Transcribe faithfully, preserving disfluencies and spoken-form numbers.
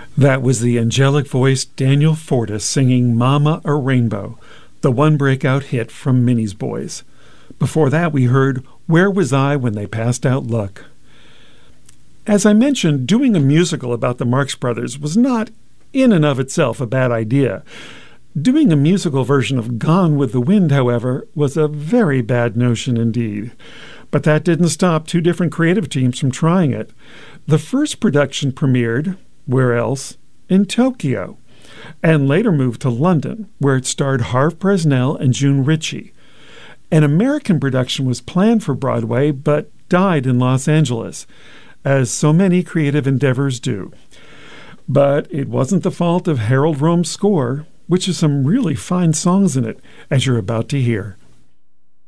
That was the angelic-voiced Daniel Fortis singing Mama a Rainbow, the one breakout hit from Minnie's Boys. Before that, we heard Where Was I When They Passed Out Luck? As I mentioned, doing a musical about the Marx Brothers was not, in and of itself, a bad idea. Doing a musical version of Gone with the Wind, however, was a very bad notion indeed. But that didn't stop two different creative teams from trying it. The first production premiered, where else? In Tokyo, and later moved to London, where it starred Harve Presnell and June Ritchie. An American production was planned for Broadway, but died in Los Angeles, as so many creative endeavors do. But it wasn't the fault of Harold Rome's score, which has some really fine songs in it, as you're about to hear.